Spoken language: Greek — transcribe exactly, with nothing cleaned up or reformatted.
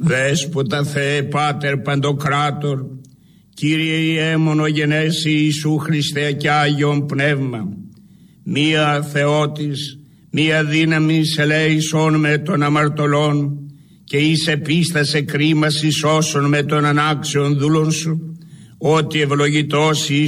Δέσποτα Θεέ Πάτερ Παντοκράτορ, Κύριε Ιε μονογενέσι Ιησού Χριστέ και Άγιον Πνεύμα, μία Θεότης, μία δύναμης ελέησον με των αμαρτωλών και εις επίστασε κρίμας εις όσων με των ανάξεων δούλων σου, ότι ευλογητός εις